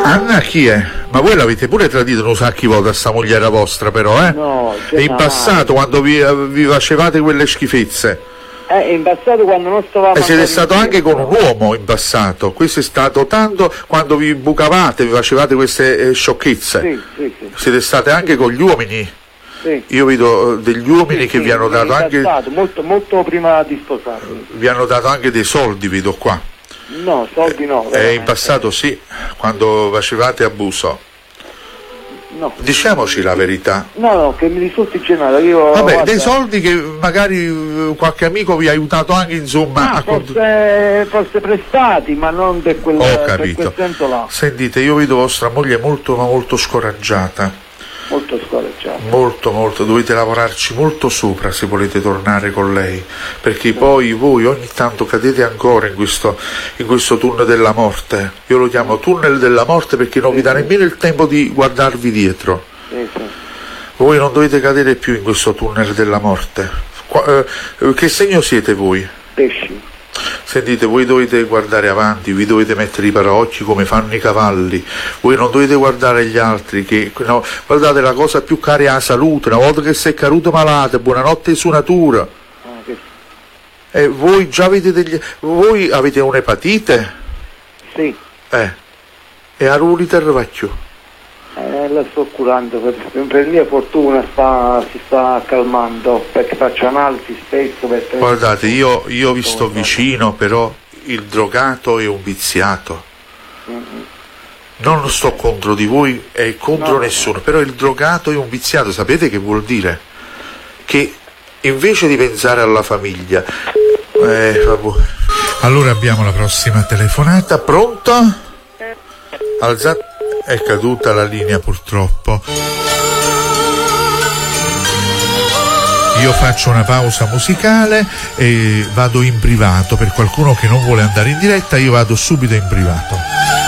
Anna chi è? Ma voi l'avete pure tradito un sacchi volte a sta mogliera vostra però, eh? No, e in passato quando vi facevate quelle schifezze? In passato quando non stavamo... E siete stato anche con un uomo in passato, questo è stato tanto quando vi bucavate, vi facevate queste sciocchezze. Sì. Siete state anche con gli uomini? Sì. Io vedo degli uomini che vi hanno dato anche... molto prima di sposarmi. Vi hanno dato anche dei soldi, vedo qua. No, soldi no. In passato sì, quando facevate abuso. No. Diciamoci la verità. No, che mi risulti genere. Io, vabbè, guarda, dei soldi che magari qualche amico vi ha aiutato anche, insomma. Forse prestati, ma non per quel, ho capito. Per quel senso là. Sentite, io vedo vostra moglie molto ma molto scoraggiata. Molto scoraggiata. Molto, dovete lavorarci molto sopra se volete tornare con lei, perché poi voi ogni tanto cadete ancora in questo tunnel della morte. Io lo chiamo tunnel della morte perché non vi dà nemmeno il tempo di guardarvi dietro. Voi non dovete cadere più in questo tunnel della morte. Che segno siete voi? Pesci. Sentite, voi dovete guardare avanti, vi dovete mettere i paraocchi come fanno i cavalli, voi non dovete guardare gli altri, no, guardate, la cosa più cara è la salute, una volta che sei caduto malato, buonanotte su natura. E voi già avete voi avete un'epatite? Sì. E a Ruliter Vacchio? La sto curando, per mia fortuna si sta calmando, perché faccio analisi spesso. Guardate, io vi sto vicino, però il drogato è un viziato. Non sto contro di voi e contro nessuno, però il drogato è un viziato. Sapete che vuol dire? Che invece di pensare alla famiglia... Allora abbiamo la prossima telefonata. Pronto? Alzate. È caduta la linea purtroppo. Io faccio una pausa musicale e vado in privato. Per qualcuno che non vuole andare in diretta, io vado subito in privato.